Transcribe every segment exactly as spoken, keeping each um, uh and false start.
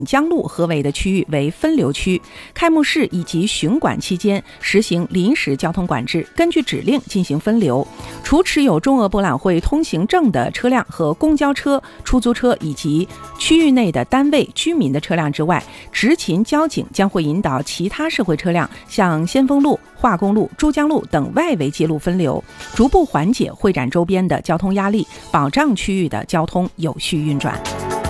江路合围的区域为分流区，开幕式以及巡馆期间实行临时交通管制，根据指令进行分流。除持有中俄博览会通行证的车辆和公交车、出租车以及区域内的单位居民的车辆之外，执勤交警将会引导其他社会车辆向先锋路、化工路、珠江路等外围街路分流，逐步缓解会展周边的交通压力，保障区域的交通有序运转。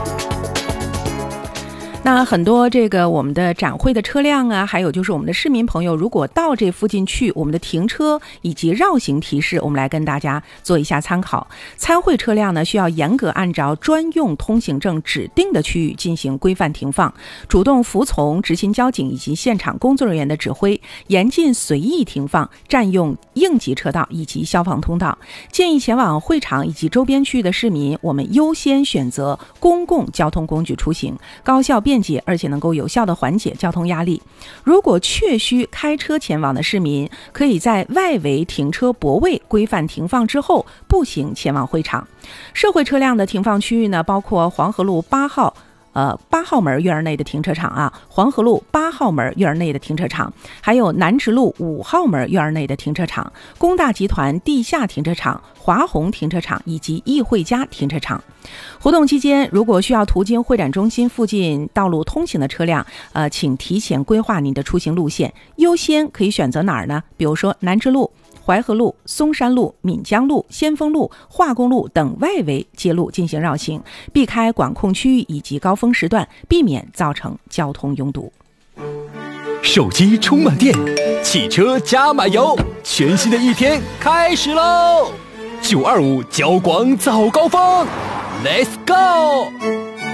那很多这个我们的展会的车辆啊，还有就是我们的市民朋友，如果到这附近去，我们的停车以及绕行提示，我们来跟大家做一下参考。参会车辆呢，需要严格按照专用通行证指定的区域进行规范停放，主动服从执勤交警以及现场工作人员的指挥，严禁随意停放，占用应急车道以及消防通道。建议前往会场以及周边区域的市民，我们优先选择公共交通工具出行，高效便捷，而且能够有效地缓解交通压力。如果确需开车前往的市民，可以在外围停车泊位规范停放之后，步行前往会场。社会车辆的停放区域呢，包括黄河路八号呃，八号门院内的停车场啊，黄河路八号门院内的停车场，还有南直路五号门院内的停车场，工大集团地下停车场、华虹停车场以及议会家停车场。活动期间，如果需要途经会展中心附近道路通行的车辆，呃，请提前规划您的出行路线，优先可以选择哪儿呢？比如说南直路、淮河路、松山路、闽江路、先锋路、化工路等外围街路进行绕行，避开管控区域以及高峰时段，避免造成交通拥堵。 手机充满电，汽车加满油，全新的一天开始喽！九二五交广早高峰 ，Let's go！